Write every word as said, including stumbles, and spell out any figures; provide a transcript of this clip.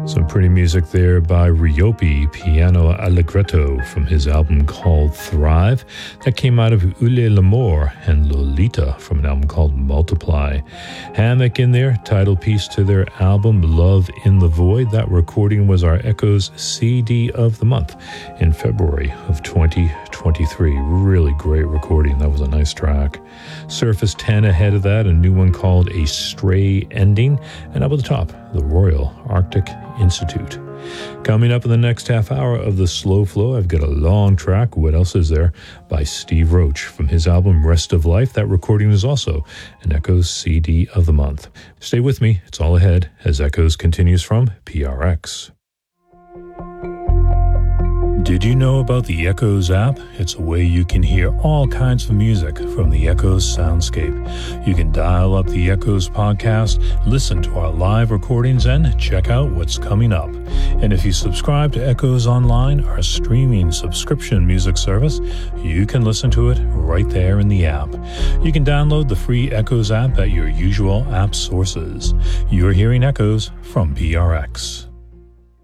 Some pretty music there by Ryopi, Piano Allegretto, from his album called Thrive. That came out of Ule L'Amour, and Lolita from an album called Multiply. Hammock in there, title piece to their album Love in the Void. That recording was our Echoes C D of the month in February of twenty twenty-three. Really great recording. That was a nice track. Surface ten ahead of that, a new one called A Stray Ending. And up at the top, the Royal Arctic Institute. Coming up in the next half hour of the Slow Flow, I've got a long track, What Else Is There, by Steve Roach from his album Rest of Life. That recording is also an Echoes C D of the month. Stay with me, it's all ahead as Echoes continues from P R X. Did you know about the Echoes app? It's a way you can hear all kinds of music from the Echoes soundscape. You can dial up the Echoes podcast, listen to our live recordings, and check out what's coming up. And if you subscribe to Echoes Online, our streaming subscription music service, you can listen to it right there in the app. You can download the free Echoes app at your usual app sources. You're hearing Echoes from P R X.